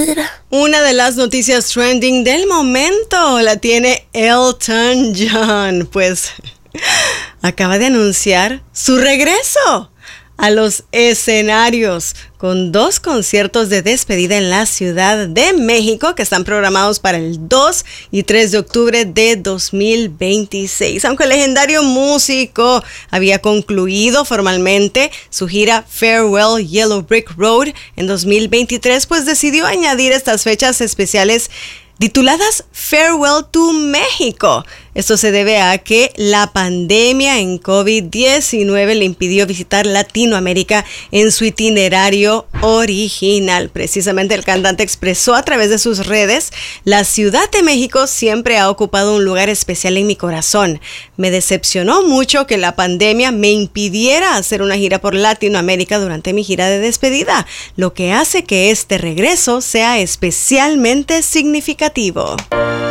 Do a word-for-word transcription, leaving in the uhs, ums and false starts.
Una de las noticias trending del momento la tiene Elton John, pues acaba de anunciar su regreso a los escenarios con dos conciertos de despedida en la Ciudad de México que están programados para el dos y tres de octubre de dos mil veintiséis. Aunque el legendario músico había concluido formalmente su gira Farewell Yellow Brick Road en dos mil veintitrés, pues decidió añadir estas fechas especiales tituladas Farewell to México. Esto se debe a que la pandemia en COVID diecinueve le impidió visitar Latinoamérica en su itinerario original. Precisamente el cantante expresó a través de sus redes: la Ciudad de México siempre ha ocupado un lugar especial en mi corazón. Me decepcionó mucho que la pandemia me impidiera hacer una gira por Latinoamérica durante mi gira de despedida, lo que hace que este regreso sea especialmente significativo.